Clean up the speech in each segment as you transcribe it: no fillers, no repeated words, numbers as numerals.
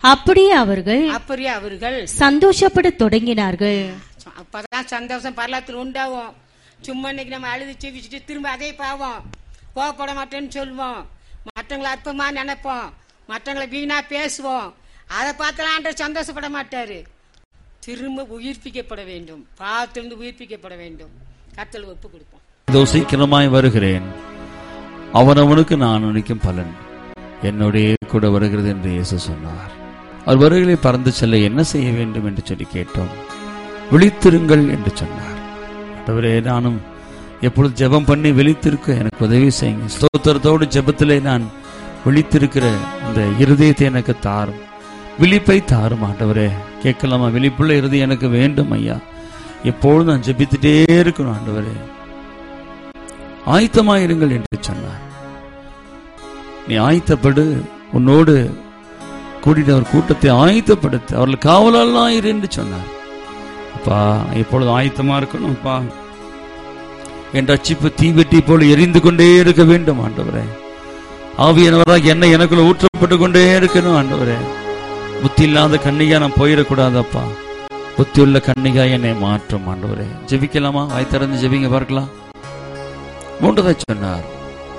அப்படியே அவர்கள் சந்தோஷப்பட தொடங்கினார்கள். அப்பதான் சந்தோஷம் பரலத்தில் உண்டாகும். சும்மா இன்னைக்கு நம்ம அழுது செவிச்சுட்டு திரும்ப அதே பாவம், கோவப்பட மாட்டேன்னு சொல்லுவோம், மற்றவங்களை அற்பமா நினைப்போம், மற்றவங்களை வீணா பேசுவோம். அதை பார்த்தாலும் சந்தோஷப்பட மாட்டாரு. திரும்ப உயிர்ப்பிக்கப்பட வேண்டும், பாவத்திலிருந்து உயிர்ப்பிக்கப்பட வேண்டும். கர்த்தருக்கு ஒப்பு கொடுப்போம். இதோ சீக்கிரமாய் வருகிறேன், அவனவனுக்கு நான் அளிக்கும் பலன் என்னுடைய கூட வருகிறது என்று இயேசு சொன்னார். அவர் வருகையை பறந்து செல்ல என்ன செய்ய வேண்டும் என்று சொல்லி கேட்டோம். விழித்திருங்கள் என்று சொன்னார். ஆண்டவரே, நானும் எப்பொழுது ஜெபம் பண்ணி விழித்திருக்க எனக்கு உதவி செய்யுங்க. ஸ்தோத்திரத்தோடு ஜெபத்திலே நான் விழித்திருக்கிற அந்த இருதயத்தை எனக்கு தாரும், விழிப்பை தாரும். ஆண்டவரே, கேட்கலாமா? விழிப்புள்ள இருதயம் எனக்கு வேண்டும் ஐயா. எப்பொழுதும் நான் ஜெபித்துட்டே இருக்கணும். ஆண்டவரே, ஆயத்தமாயிருங்கள் என்று சொன்னார். நீ ஆயத்தப்படு, உன்னோடு கூட்டிட்டு ஒரு கூட்டத்தை ஆயத்தப்படுத்து, அவர்கள் காவலெல்லாம் இரு என்று சொன்னார். அப்பா, எப்பொழுது ஆயத்தமா இருக்கணும்ப்பா. என் ரட்சிப்பு தீவெட்டி போல எரிந்து கொண்டே இருக்க வேண்டும். ஆண்டவரே, ஆவியானவராக என்ன எனக்குள்ள ஊற்றப்பட்டு கொண்டே இருக்கணும். ஆண்டவரே, புத்தி இல்லாத கன்னிகா நான் போயிடக்கூடாதப்பா. புத்தி உள்ள கன்னிகா என்னை மாற்றும். ஆண்டவரே, ஜெபிக்கலாமா? வாய் திறந்து ஜெபிங்க பார்க்கலாம். மூன்றதை சொன்னார்,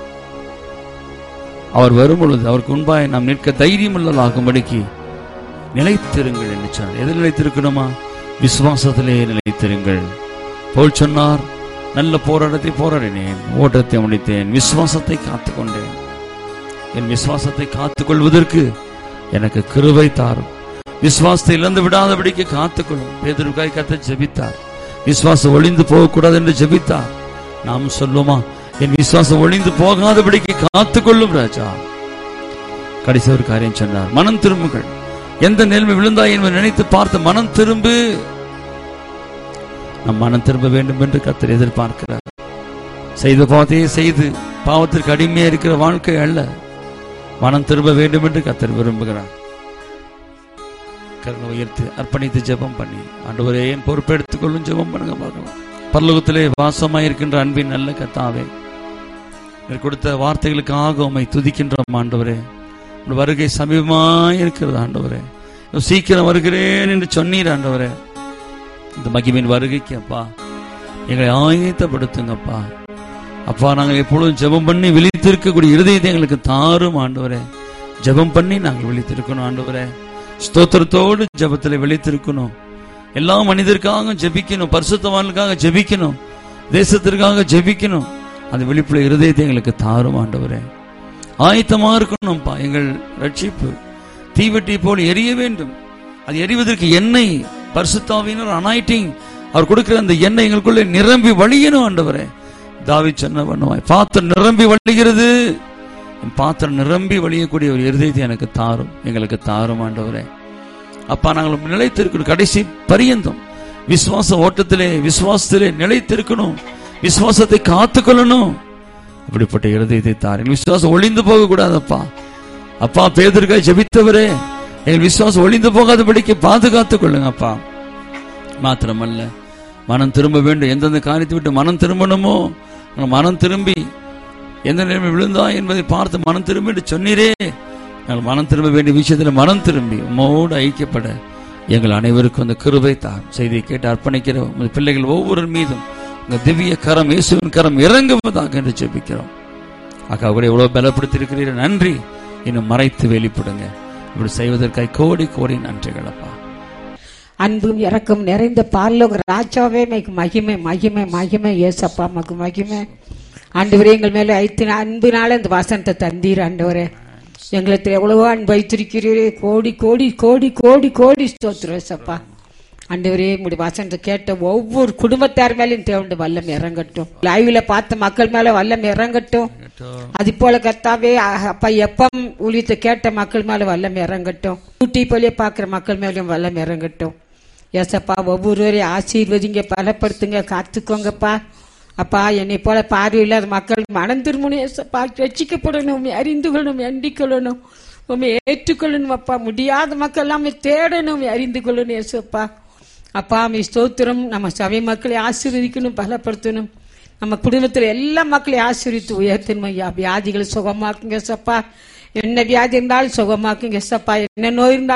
அவர் வரும் பொழுது அவருக்கு முன்பாக நாம் நிற்க தைரியம் உள்ளதாகும்படிக்கு நிலைத்திருங்கள் என்று சொன்னார். எதில் நிலைத்திருக்கணுமா? விசுவாசத்திலே நிலைத்திருங்கள். போல் சொன்னார், நல்ல போராட்டத்தை போராடினேன், ஓட்டத்தை முடித்தேன், விசுவாசத்தை காத்துக்கொண்டேன். என் விசுவாசத்தை காத்துக்கொள்வதற்கு எனக்கு கிருபை தாரும். விசுவாசத்தை இழந்து விடாதபடிக்கு காத்துக்கொள்ளும். பேதுருக்காய் கர்த்தர் ஜெபித்தார். விசுவாசம் ஒளிந்து போகக்கூடாது என்று ஜெபித்தார். நாம் சொல்லுமா? என் விசுவாசம் ஒளிந்து போகாதபடிக்கு காத்துக்கொள்ளும் ராஜா. கடைசி ஒரு காரியம் சொன்னார், மனம் திரும்புங்கள். எந்த நிலைமை விழுந்தாய் என்பதை நினைத்து பார்த்து மனம் திரும்பு. நம் மனம் திரும்ப வேண்டும் என்று கர்த்தர் எதிர்பார்க்கிறார். செய்த பாவத்தையே செய்து பாவத்திற்கு அடிமையா இருக்கிற வாழ்க்கை அல்ல, மனம் திரும்ப வேண்டும் என்று கர்த்தர் விரும்புகிறார். கருணை உயர்த்தி அர்ப்பணித்து ஜெபம் பண்ணி, ஆண்டவரே என் பொறுப்பெடுத்துக் கொள்ளும் ஜெபம் பண்ணுங்க பார்க்கலாம். பரலோகத்திலே வாசமாயிருக்கின்ற அன்பின் நல்ல கர்த்தாவே, கொடுத்த வார்த்தைகளுக்காக உம்மை துதிக்கின்றோம். ஆண்டவரே, வருகை சமீபமாயிருக்கிறது. ஆண்டவரே, சீக்கிரம் வருகிறேன் என்று சொன்னீர். ஆண்டவரே, இந்த மகிமையின் வருகைக்கு அப்பா எங்களை ஆயத்தப்படுத்துங்கப்பா. அப்பா, நாங்கள் எப்பொழுதும் ஜெபம் பண்ணி விழித்திருக்கக்கூடிய இருதயத்தை எங்களுக்கு தாரும். ஆண்டவரே, ஜெபம் பண்ணி நாங்கள் விழித்திருக்கணும். ஆண்டவரே, ஸ்தோத்திரத்தோடு ஜெபத்தில் விழித்திருக்கணும். எல்லா மனிதருக்காக ஜெபிக்கணும், பரிசுத்தவான்களுக்காக ஜெபிக்கணும், தேசத்திற்காக ஜெபிக்கணும். அந்த விழிப்புள்ள இருதயத்தை எங்களுக்கு தாரும். ஆண்டவரே, ஆயத்தமா இருக்கணும்ப்பா. எங்கள் ரட்சிப்பு தீவெட்டி போல் எரிய வேண்டும். அது எரிவதற்கு எண்ணெய், பரிசுத்தாவியினர் அனாயிட்டிங், அவர் கொடுக்கிற அந்த எண்ணெய் எங்களுக்குள்ளே நிரம்பி வழியணும். ஆண்டவரே, தாவீது சொன்ன பண்ணுவாய், பாத்திரம் நிரம்பி வழிகிறது. என் பாத்திரம் நிரம்பி வழியக்கூடிய ஒரு இருதயத்தை எனக்கு தாரும், எங்களுக்கு தாரும். ஆண்டவரே, அப்பா, நாங்கள் நிலைத்திருக்கணும். கடைசி பரியந்தம் விசுவாச ஓட்டத்திலே விசுவாசத்திலே நிலைத்திருக்கணும். விசுவாசத்தை காத்துக்கொள்ளணும். அப்படிப்பட்ட இருதயத்தை தாருங்கள். விசுவாசம் ஒளிந்து போக கூடாதப்பா. அப்பா, பேதுருக்காய் ஜெபித்தவரே, எங்கள் விசுவாசம் ஒளிந்து போகாதபடிக்கு பாதுகாத்துக் கொள்ளுங்க அப்பா. மாத்திரமல்ல, மனம் திரும்ப வேண்டும். எந்தெந்த காரியத்தை விட்டு மனம் திரும்பணுமோ மனம் திரும்பி, எந்த நிலைமை விழுந்தா என்பதை பார்த்து மனம் திரும்பி என்று சொன்னீரே, நாங்கள் மனம் திரும்ப வேண்டிய விஷயத்தில் மனம் திரும்பி உம்மோடு ஐக்கியப்பட எங்கள் அனைவருக்கும் அந்த கிருபை தாரும். செய்தியை கேட்டு அர்ப்பணிக்கிற உங்கள் பிள்ளைகள் ஒவ்வொரு மீதும் உங்கள் திவ்ய கரம், இயேசுவின் கரம் இறங்குவதாக என்று ஜெபிக்கிறோம். அக்கா கூட எவ்வளவு பலப்படுத்தி இருக்கிறீர்கள், நன்றி. இன்னும் மறைத்து வெளிப்படுங்க. இப்படி செய்வதற்காக கோடி கோடி நன்றிகளப்பா. அன்பும் இறக்கம் நிறைந்த பரலோக ராஜாவே, மகிமை மகிமை மகிமை. ஏசப்பா, மக்கு மகிமை. ஆண்டவரே, எங்கள் மேல அன்பினால இந்த வசனத்தை தந்தீர். ஆண்டவரே, எங்களுக்கு எவ்வளவோ அன்பு வைத்திருக்கிறீரே. கோடி கோடி கோடி கோடி கோடி ஸ்தோத்திரம் ஏசப்பா. ஆண்டவரே, உங்களுடைய வசனத்தை கேட்ட ஒவ்வொரு குடும்பத்தார் மேலும் தேவனுடைய வல்லம் இறங்கட்டும். லைவ்ல பார்த்த மக்கள் மேல வல்லம் இறங்கட்டும். அது போல கர்த்தாவே அப்பா, எப்பம் ஊழியத்தை கேட்ட மக்கள் மேல வல்லம் இறங்கட்டும். ஊட்டி போலியே பாக்குற மக்கள் மேலும் வல்லம் இறங்கட்டும். ஏசப்பா, ஒவ்வொருவரையும் ஆசீர்வதிங்க, பலப்படுத்துங்க, காத்துக்கோங்கப்பா. அப்பா, என்னை போல பார்வையில்லாத மக்கள் மனம் திரும்பணும் ஏசப்பா, ரட்சிக்கப்படணும், அறிந்து கொள்ளணும், எண்டிக்கொள்ளணும், உண்மை ஏற்றுக்கொள்ளணும். அப்பா, முடியாத மக்கள் எல்லாமே தேடணும், அறிந்து கொள்ளணும் ஏசப்பா. அப்பா, ஸ்தோத்திரம். நம்ம சபை மக்களை ஆசீர்வதிக்கணும், பலப்படுத்தணும். நம்ம குடும்பத்தில் எல்லா மக்களையும் ஆசீர்வித்து உயர்த்தணும் ஐயா. வியாதிகளை சுகமாக்குங்க ஏசப்பா. என்ன வியாதி இருந்தாலும் சுகமாக்குங்க ஏசப்பா. என்ன நோய் இருந்தாலும்